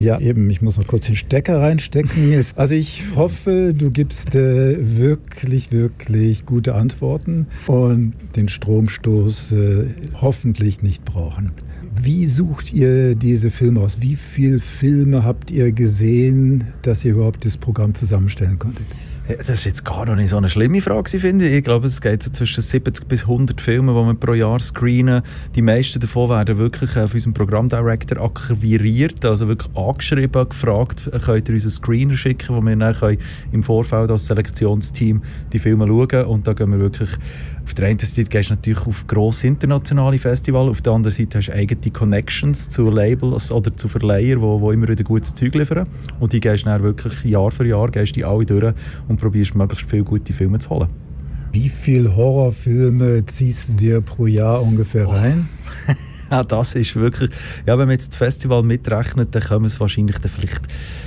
Ja, eben, ich muss noch kurz den Stecker reinstecken. Also ich hoffe, du gibst wirklich, wirklich gute Antworten und den Stromstoß hoffentlich nicht brauchen. Wie sucht ihr diese Filme aus? Wie viele Filme habt ihr gesehen, dass ihr überhaupt das Programm zusammenstellen konntet? Das ist jetzt gar noch nicht so eine schlimme Frage, finde ich. Ich glaube, es geht so zwischen 70 bis 100 Filme, die wir pro Jahr screenen. Die meisten davon werden wirklich von unserem Programmdirector akquiriert, also wirklich angeschrieben, gefragt, könnt ihr uns einen Screener schicken, wo wir dann im Vorfeld als Selektionsteam die Filme schauen. Und da gehen wir wirklich, auf der einen Seite gehst du natürlich auf grosse internationale Festivals, auf der anderen Seite hast du eigene Connections zu Labels oder zu Verleihern, die immer wieder gutes Zeug liefern. Und die gehst dann wirklich Jahr für Jahr gehst die alle durch und probierst möglichst viele gute Filme zu holen. Wie viele Horrorfilme ziehst du dir pro Jahr ungefähr rein? Ja, das ist wirklich... Ja, wenn man jetzt das Festival mitrechnet, dann kommen es wahrscheinlich dann vielleicht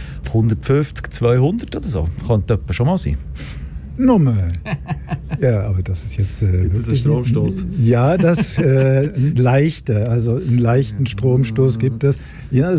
150, 200 oder so. Könnte etwa schon mal sein. Nummer. Ja, aber das ist jetzt das ist ein Stromstoß. Ja, das leichter, also einen leichten Stromstoß gibt es. Ja,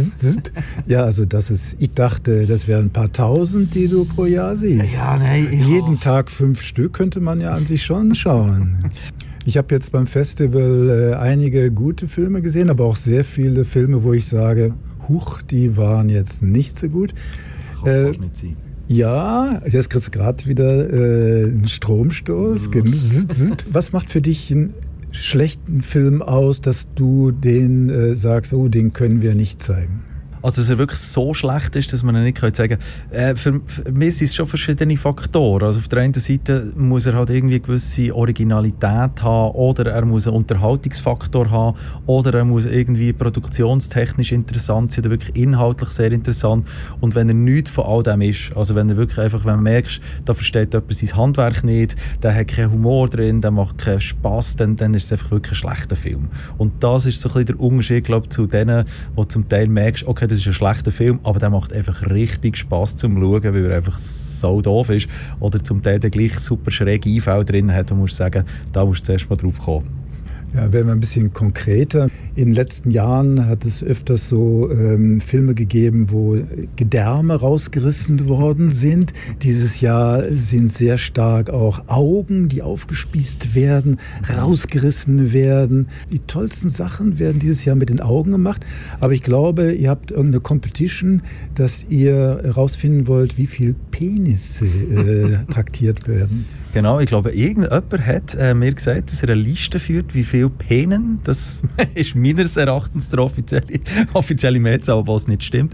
ja, also das ist. Ich dachte, das wären ein paar Tausend, die du pro Jahr siehst. Ja, nein. Jeden Tag 5 Stück könnte man ja an sich schon schauen. Ich habe jetzt beim Festival einige gute Filme gesehen, aber auch sehr viele Filme, wo ich sage, huch, die waren jetzt nicht so gut. Das kann fast nicht sein. Ja, jetzt kriegst du gerade wieder einen Stromstoß. Was macht für dich einen schlechten Film aus, dass du den sagst, oh, den können wir nicht zeigen? Also, dass er wirklich so schlecht ist, dass man ihn nicht sagen kann. Für mich sind es schon verschiedene Faktoren. Also auf der einen Seite muss er halt irgendwie eine gewisse Originalität haben, oder er muss einen Unterhaltungsfaktor haben, oder er muss irgendwie produktionstechnisch interessant sein, oder wirklich inhaltlich sehr interessant. Und wenn er nichts von all dem ist, also wenn er wirklich einfach, wenn man merkt, da versteht jemand sein Handwerk nicht, der hat keinen Humor drin, der macht keinen Spass, dann ist es einfach wirklich ein schlechter Film. Und das ist so ein bisschen der Unterschied, glaube ich, zu denen, wo zum Teil merkst, okay, das ist ein schlechter Film, aber der macht einfach richtig Spass zum Schauen, weil er einfach so doof ist. Oder zum Teil der gleich super schräge Einfälle drin hat, und musst sagen, da musst du zuerst mal drauf kommen. Ja, werden wir ein bisschen konkreter. In den letzten Jahren hat es öfters so Filme gegeben, wo Gedärme rausgerissen worden sind. Dieses Jahr sind sehr stark auch Augen, die aufgespießt werden, rausgerissen werden. Die tollsten Sachen werden dieses Jahr mit den Augen gemacht. Aber ich glaube, ihr habt irgendeine Competition, dass ihr herausfinden wollt, wie viel Penisse traktiert werden. Genau, ich glaube, irgendjemand hat mir gesagt, dass er eine Liste führt, wie viele Penen, das ist meines Erachtens der offizielle Mehrzahl, aber was nicht stimmt,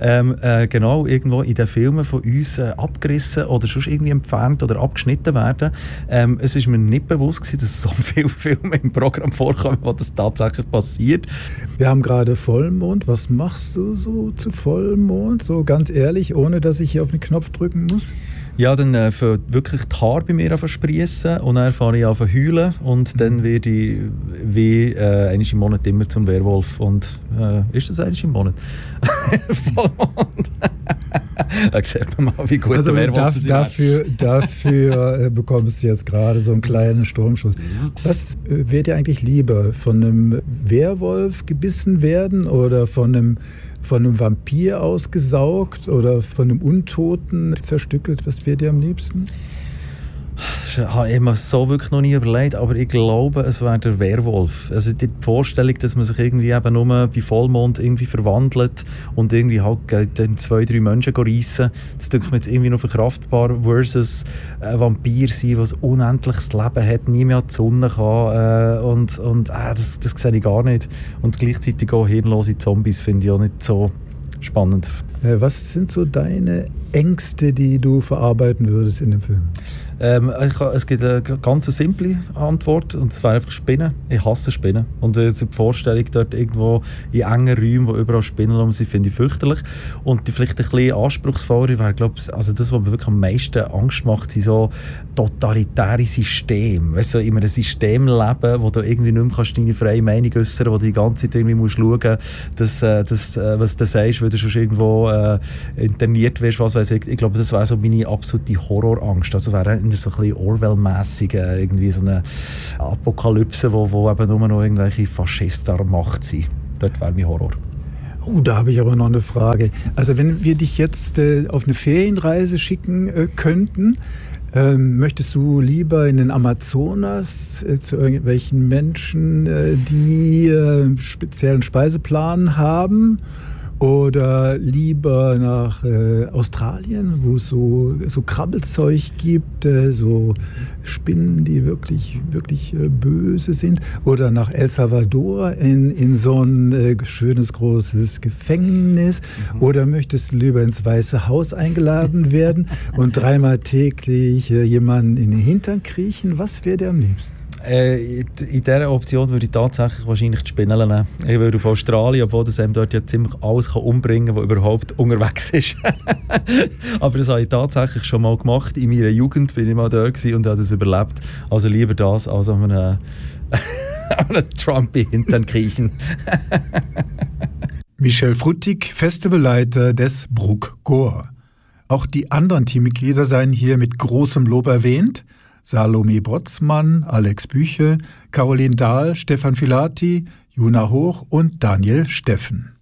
genau irgendwo in den Filmen von uns abgerissen oder sonst irgendwie entfernt oder abgeschnitten werden. Es ist mir nicht bewusst gewesen, dass so viele Filme im Programm vorkommen, wo das tatsächlich passiert. Wir haben gerade Vollmond. Was machst du so zu Vollmond? So ganz ehrlich, ohne dass ich hier auf den Knopf drücken muss? Ja, dann fangen wirklich die Haare bei mir an zu spriessen und dann fange ich an zu heulen und dann werde ich wie einmal im Monat immer zum Werwolf. Und ist das einmal im Monat? Vollmond. Da sieht man mal, wie gut also der Werwolf ist. Dafür bekommst du jetzt gerade so einen kleinen Stromschuss. Was wäre dir eigentlich lieber? Von einem Werwolf gebissen werden oder von einem Vampir ausgesaugt oder von einem Untoten zerstückelt? Was wäre dir am liebsten? Das habe ich mir so wirklich noch nie überlegt, aber ich glaube, es wäre der Werwolf. Also die Vorstellung, dass man sich irgendwie eben nur bei Vollmond irgendwie verwandelt und irgendwie halt dann 2, 3 Menschen reissen, das denke ich mir jetzt irgendwie noch verkraftbar, versus ein Vampir sein, der ein unendliches Leben hat, nie mehr an die Sonne kann das sehe ich gar nicht. Und gleichzeitig auch hirnlose Zombies finde ich auch nicht so spannend. Was sind so deine Ängste, die du verarbeiten würdest in dem Film? Es gibt eine ganz simple Antwort, und das wäre einfach Spinnen. Ich hasse Spinnen. Und die Vorstellung dort irgendwo in engen Räumen, wo überall Spinnen sind, finde ich fürchterlich. Und die vielleicht ein bisschen anspruchsvoller wäre, glaube ich, also das, was mir wirklich am meisten Angst macht, sind so totalitäre Systeme. Weißt du, in einem System leben, wo du irgendwie nicht mehr deine freie Meinung äußern kannst, wo du die ganze Zeit irgendwie musst schauen, dass was du sagst, weil du schon irgendwo interniert wirst, was weiß ich. Ich glaube, das wäre so meine absolute Horrorangst. Also wäre so ein bisschen Orwell-mässig, irgendwie so eine Apokalypse, wo eben nur noch irgendwelche Faschisten an der Macht sind. Dort wäre mein Horror. Oh, da habe ich aber noch eine Frage. Also wenn wir dich jetzt auf eine Ferienreise schicken könnten, möchtest du lieber in den Amazonas zu irgendwelchen Menschen, die speziellen Speiseplan haben? Oder lieber nach Australien, wo es so Krabbelzeug gibt, so Spinnen, die wirklich böse sind? Oder nach El Salvador in so ein schönes, großes Gefängnis? Oder möchtest du lieber ins Weiße Haus eingeladen werden und 3-mal täglich jemanden in den Hintern kriechen? Was wäre dir am liebsten? In dieser Option würde ich tatsächlich wahrscheinlich die Spinnen nehmen. Ich würde auf Australien, obwohl das einem dort ja ziemlich alles umbringen kann, was überhaupt unterwegs ist. Aber das habe ich tatsächlich schon mal gemacht. In meiner Jugend bin ich mal da gewesen und habe das überlebt. Also lieber das, als an einem Trump in Hintern kriechen. Michel Fruttig, Festivalleiter des Bruck Goa. Auch die anderen Teammitglieder seien hier mit großem Lob erwähnt. Salome Brotzmann, Alex Büche, Caroline Dahl, Stefan Filati, Juna Hoch und Daniel Steffen.